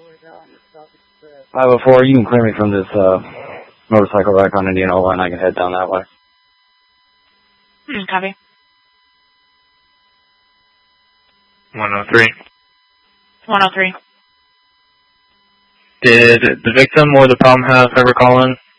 504, you can clear me from this motorcycle wreck on Indianola, and I can head down that way. Copy. 103. 103. Did the victim or the problem have ever call in?